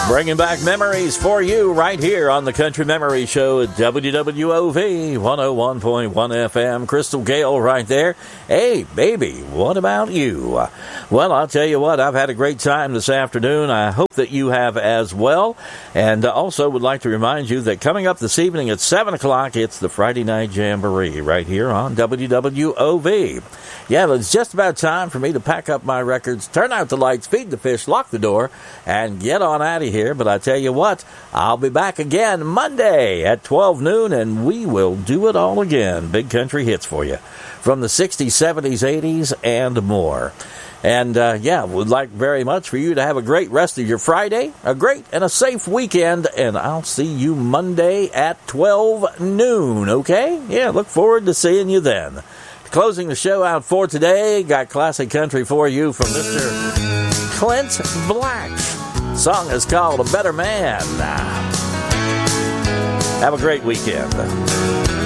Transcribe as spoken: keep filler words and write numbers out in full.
Bringing back memories for you right here on the Country Memory Show at W W O V one oh one point one F M. Crystal Gale right there. Hey, baby, what about you? Well, I'll tell you what, I've had a great time this afternoon. I hope that you have as well. And also would like to remind you that coming up this evening at seven o'clock, it's the Friday Night Jamboree right here on W W O V. Yeah, it's just about time for me to pack up my records, turn out the lights, feed the fish, lock the door, and get on out of here. But I tell you what, I'll be back again Monday at twelve noon, and we will do it all again. Big country hits for you from the sixties, seventies, eighties, and more. And, uh, yeah, would like very much for you to have a great rest of your Friday, a great and a safe weekend, and I'll see you Monday at twelve noon, okay? Yeah, look forward to seeing you then. Closing the show out for today, got classic country for you from Mister Clint Black. Song is called A Better Man. Have a great weekend.